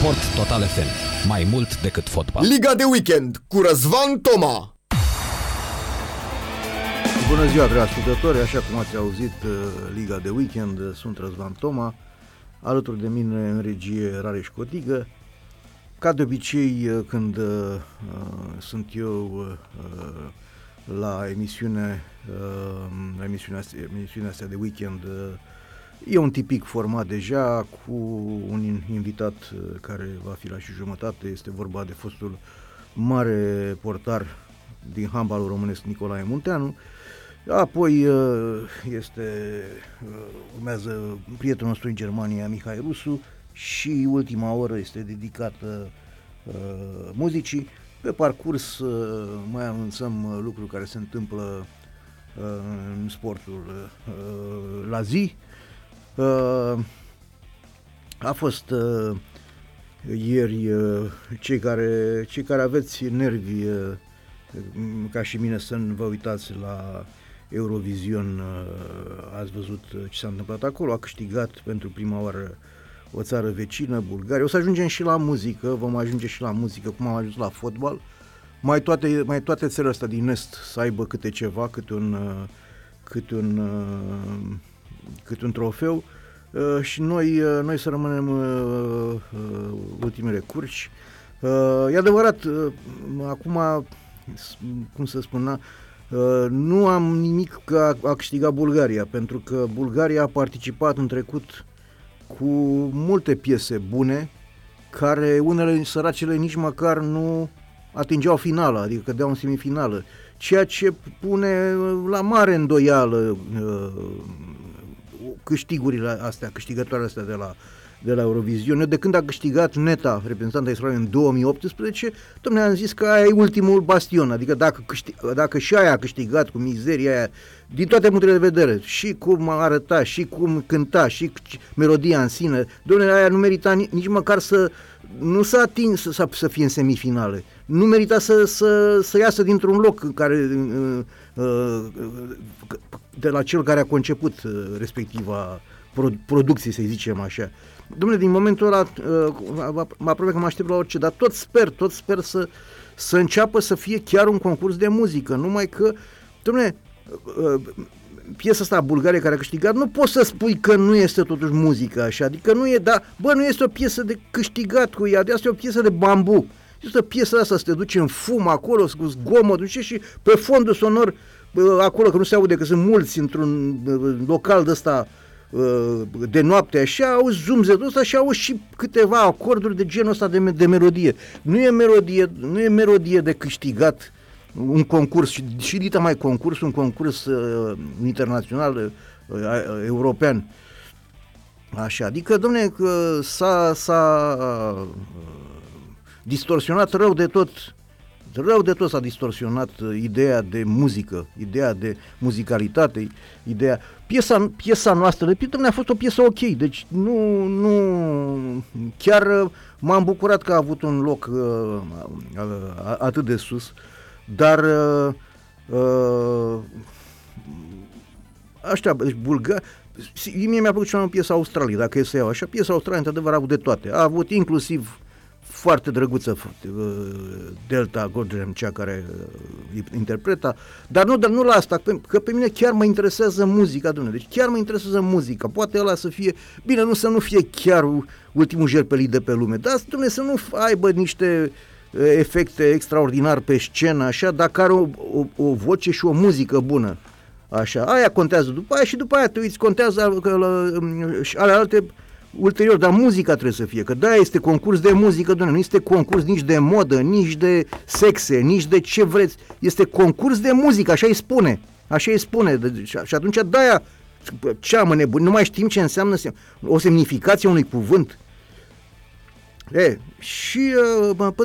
Sport Total FM. Mai mult decât fotbal. Liga de weekend cu Răzvan Toma. Bună ziua, dragi ascultători, așa cum ați auzit, Liga de weekend, sunt Răzvan Toma, alături de mine în regie Rareș Cotigă. Ca de obicei, când sunt eu la emisiunea asta de weekend, e un tipic format deja, cu un invitat care va fi la și jumătate. Este vorba de fostul mare portar din handbalul românesc Nicolae Munteanu. Apoi urmează prietenul nostru în Germania, Mihai Rusu, și ultima oră este dedicată muzicii. Pe parcurs mai anunțăm lucruri care se întâmplă în sportul la zi. A fost ieri, cei care aveți nervi ca și mine să nu vă uitați la Eurovision, ați văzut ce s-a întâmplat acolo. A câștigat pentru prima oară o țară vecină, Bulgaria. O să ajungem și la muzică, vom ajunge și la muzică, cum am ajuns la fotbal. Mai toate țările astea din Est să aibă câte ceva, câte un trofeu, și noi să rămânem ultimele curci. E adevărat, acum, cum să spun, nu am nimic că a câștigat Bulgaria, pentru că Bulgaria a participat în trecut cu multe piese bune, care unele săracele nici măcar nu atingeau finala, adică cădeau în semifinală, ceea ce pune la mare îndoială câștigătoarele astea de la Eurovision. Eu, de când a câștigat Neta, reprezentanta Israelului, în 2018, dom'le, am zis că aia e ultimul bastion, adică dacă și aia a câștigat cu mizeria aia, din toate punctele de vedere, și cum arăta, și cum cânta, și melodia în sine, dom'le, aia nu merita nici măcar nu s-a atins să fie în semifinale, nu merita să iasă dintr-un loc în care, de la cel care a conceput respectiva producție, să zicem așa. Dom'le, din momentul ăla mă aproape că mă aștept la orice, dar tot sper să înceapă să fie chiar un concurs de muzică, numai că, dom'le, piesa asta a Bulgariei care a câștigat, nu poți să spui că nu este totuși muzică așa, adică nu e, nu este o piesă de câștigat cu ea, asta e o piesă de bambu. Este o piesă asta, să te duci în fum acolo, cu zgomot, și pe fondul sonor, acolo, că nu se aude, că sunt mulți într-un local de ăsta de noapte, așa, auzi zumzetul ăsta și auzi și câteva acorduri de genul ăsta de melodie. Nu e melodie de câștigat un concurs, și dita mai concurs, un concurs internațional, european. Așa, adică, dom'le, s-a distorsionat rău de tot s-a distorsionat ideea de muzică, ideea de muzicalitate, piesa noastră de pildă a fost o piesă ok, deci nu chiar m-am bucurat că a avut un loc atât de sus, dar așa, deci mie mi-a plăcut cea mai piesa Australiei, dacă e să iau așa, piesa Australiei într-adevăr a avut de toate, a avut inclusiv foarte drăguță Delta Goddard, cea care interpreta, dar nu la asta, că pe mine chiar mă interesează muzica, deci chiar mă interesează muzica, poate ăla să fie, bine, să nu fie chiar ultimul jerpelit de pe lume, dar, să nu aibă niște efecte extraordinar pe scenă, așa, dacă are o voce și o muzică bună, așa, aia contează după aia, și după aia te uiți, contează și ale alte ulterior, dar muzica trebuie să fie, că de-aia este concurs de muzică, nu este concurs nici de modă, nici de sexe, nici de ce vreți, este concurs de muzică, așa îi spune, și atunci de-aia cea mă nebun, nu mai știm ce înseamnă o semnificație a unui cuvânt. Și